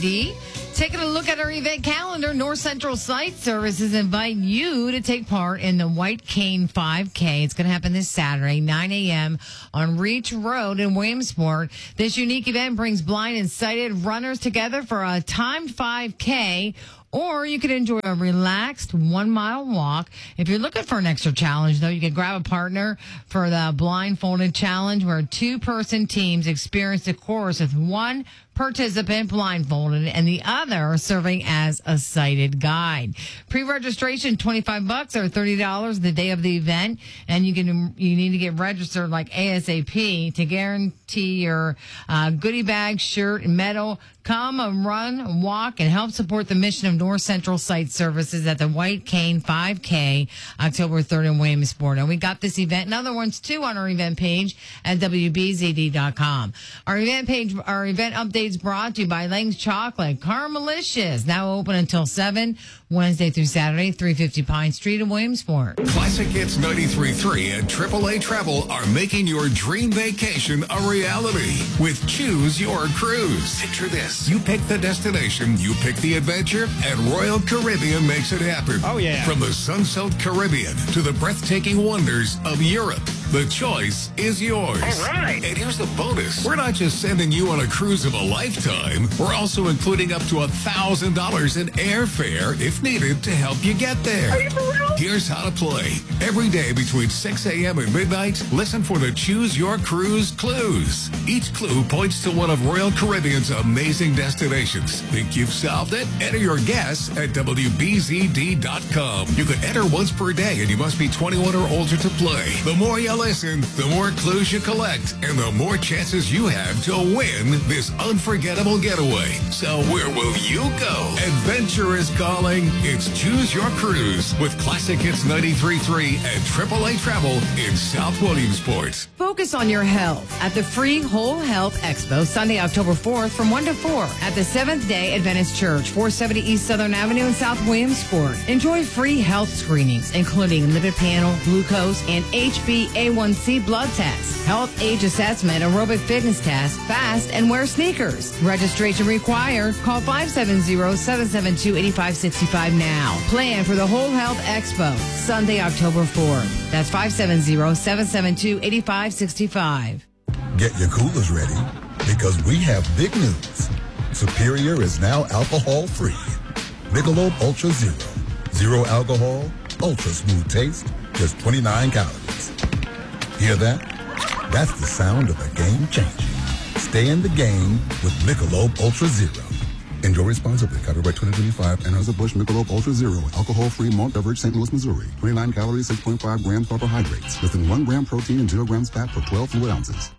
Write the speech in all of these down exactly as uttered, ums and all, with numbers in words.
D. Taking a look at our event calendar, North Central Site Services invite you to take part in the White Cane five K. It's going to happen this Saturday, nine a.m. on Reach Road in Williamsport. This unique event brings blind and sighted runners together for a timed five K. Or you could enjoy a relaxed one-mile walk. If you're looking for an extra challenge, though, you can grab a partner for the blindfolded challenge, where two-person teams experience the course with one participant blindfolded and the other serving as a sighted guide. Pre-registration, twenty-five bucks or thirty dollars the day of the event, and you can you need to get registered like ASAP to guarantee your uh, goodie bag, shirt, and medal. Come and run, walk, and help support the mission of North Central Site Services at the White Cane five K, October third in Williamsport. And we got this event and other ones, too, on our event page at W B Z D dot com. Our event page, our event updates brought to you by Lang's Chocolate. Caramelicious, now open until seven, Wednesday through Saturday, three fifty Pine Street in Williamsport. Classic Hits ninety-three point three and triple A Travel are making your dream vacation a reality with Choose Your Cruise. Picture this. You pick the destination, you pick the adventure, and Royal Caribbean makes it happen. Oh, yeah. From the sun-soaked Caribbean to the breathtaking wonders of Europe, the choice is yours. All right. And here's the bonus. We're not just sending you on a cruise of a lifetime. We're also including up to one thousand dollars in airfare if needed to help you get there. Are you for real? Here's how to play. Every day between six a.m. and midnight, listen for the Choose Your Cruise clues. Each clue points to one of Royal Caribbean's amazing destinations. Think you've solved it? Enter your guess at W B Z D dot com. You can enter once per day, and you must be twenty-one or older to play. The more you listen, the more clues you collect, and the more chances you have to win this unforgettable getaway. So where will you go? Adventure is calling. It's Choose Your Cruise with Classic Hits ninety-three point three and triple A Travel in South Williamsport. Focus on your health at the free Whole Health Expo, Sunday, October fourth from one to four at the Seventh-day Adventist Church, four seventy East Southern Avenue in South Williamsport. Enjoy free health screenings, including lipid panel, glucose, and H b A one c blood tests, health age assessment, aerobic fitness test, fast, and wear sneakers. Registration required. Call five seven zero, seven seven two, eight five six five now. Plan for the Whole Health Expo, Sunday, October fourth. That's five seven zero, seven seven two, eight five six five. Get your coolers ready, because we have big news. Superior is now alcohol-free. Michelob Ultra Zero. Zero alcohol, ultra smooth taste, just twenty-nine calories. Hear that? That's the sound of a game changer. Stay in the game with Michelob Ultra Zero. Enjoy responsibly. Copyright twenty twenty-five. Anheuser-Busch Michelob Ultra Zero. Alcohol-free malt beverage, Saint Louis, Missouri. twenty-nine calories, six point five grams carbohydrates. Less than one gram protein and zero grams fat per twelve fluid ounces.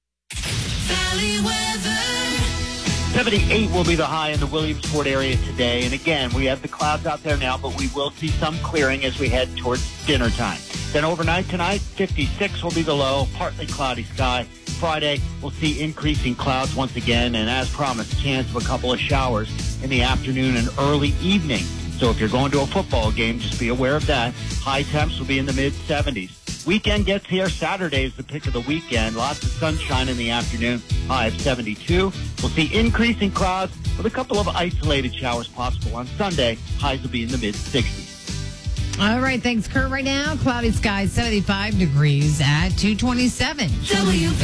Valley weather. seventy-eight will be the high in the Williamsport area today. And again, we have the clouds out there now, but we will see some clearing as we head towards dinner time. Then overnight tonight, fifty-six will be the low, partly cloudy sky. Friday, we'll see increasing clouds once again, and as promised, chance of a couple of showers in the afternoon and early evening. So if you're going to a football game, just be aware of that. High temps will be in the mid seventies. Weekend gets here. Saturday is the pick of the weekend. Lots of sunshine in the afternoon. High of seventy-two. We'll see increasing clouds with a couple of isolated showers possible on Sunday. Highs will be in the mid sixties. All right, thanks, Kurt. Right now, cloudy skies, seventy-five degrees at two twenty-seven. W